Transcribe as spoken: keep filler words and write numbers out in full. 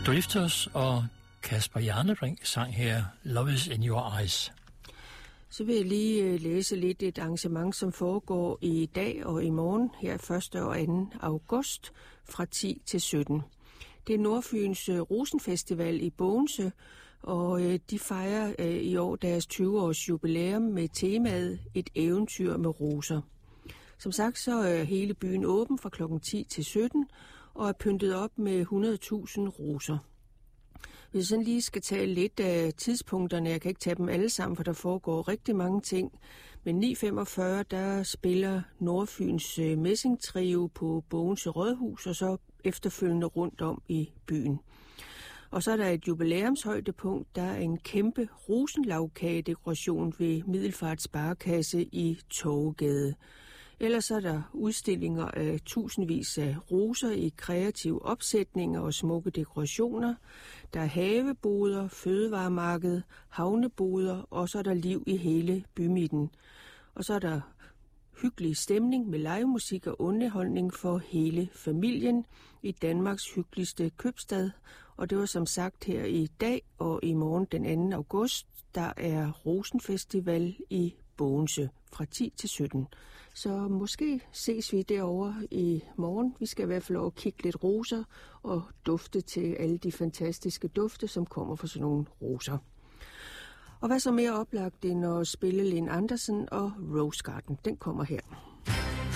Drifters og Kasper Hjernebrink sang her Love is in your eyes. Så vil jeg lige læse lidt et arrangement, som foregår i dag og i morgen, her første og anden august fra ti til sytten. Det er Nordfyns Rosenfestival i Bogense, og de fejrer i år deres tyve års jubilæum med temaet Et eventyr med roser. Som sagt så er hele byen åben fra klokken ti til sytten og er pyntet op med hundrede tusind roser. Hvis jeg sådan lige skal tale lidt af tidspunkterne, jeg kan ikke tage dem alle sammen, for der foregår rigtig mange ting. Men ni femogfyrre, der spiller Nordfyns Messingtrio på Bogense Rådhus, og så efterfølgende rundt om i byen. Og så er der et jubilæumshøjdepunkt, der er en kæmpe rosenlagkagedekoration ved Middelfart Sparekasse i Torvegade. Ellers er der udstillinger af tusindvis af roser i kreative opsætninger og smukke dekorationer. Der er haveboder, fødevaremarked, havneboder, og så er der liv i hele bymidten. Og så er der hyggelig stemning med livemusik og underholdning for hele familien i Danmarks hyggeligste købstad. Og det var som sagt her i dag og i morgen den anden august, der er Rosenfestival i Bogense fra ti til sytten. Så måske ses vi derovre i morgen. Vi skal i hvert fald over kigge lidt roser og dufte til alle de fantastiske dufte, som kommer fra sådan nogle roser. Og hvad så mere oplagt end at spille Linn Andersen og Rose Garden? Den kommer her.